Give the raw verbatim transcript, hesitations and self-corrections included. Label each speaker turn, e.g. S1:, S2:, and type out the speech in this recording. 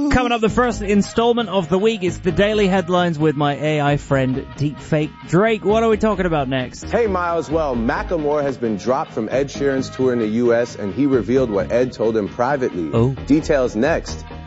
S1: Coming up, the first installment of the week is the Daily Headlines with my A I friend, Deepfake Drake. What are we talking about next?
S2: Hey, Miles. Well, Macklemore has been dropped from Ed Sheeran's tour in the U S, and he revealed what Ed told him privately.
S1: Oh.
S2: Details next.